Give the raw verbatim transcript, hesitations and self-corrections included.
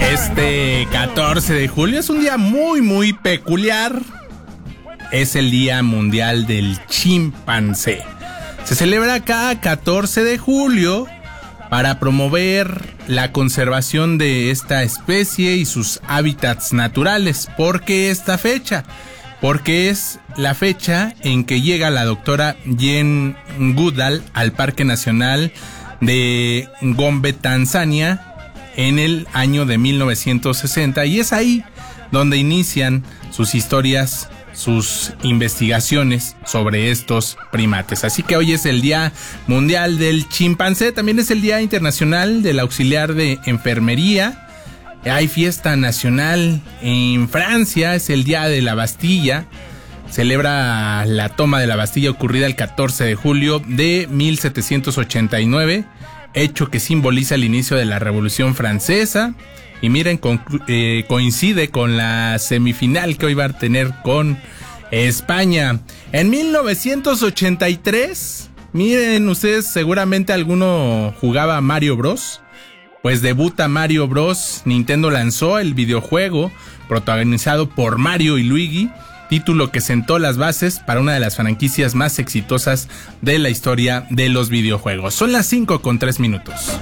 Este catorce de julio es un día muy, muy peculiar. Es el Día Mundial del Chimpancé. Se celebra cada catorce de julio para promover la conservación de esta especie y sus hábitats naturales. ¿Por qué esta fecha? Porque es la fecha en que llega la doctora Jane Goodall al Parque Nacional de Gombe, Tanzania, en el año de mil novecientos sesenta, y es ahí donde inician sus historias, sus investigaciones sobre estos primates. Así que hoy es el Día Mundial del Chimpancé, también es el Día Internacional del Auxiliar de Enfermería. Hay fiesta nacional en Francia, es el Día de la Bastilla. Celebra la toma de la Bastilla ocurrida el catorce de julio de mil setecientos ochenta y nueve, hecho que simboliza el inicio de la Revolución Francesa. Y miren, conclu- eh, coincide con la semifinal que hoy va a tener con España. En mil novecientos ochenta y tres, miren ustedes, seguramente alguno jugaba Mario Bros. Pues debuta Mario Bros. Nintendo lanzó el videojuego protagonizado por Mario y Luigi, título que sentó las bases para una de las franquicias más exitosas de la historia de los videojuegos. Son las cinco con tres minutos.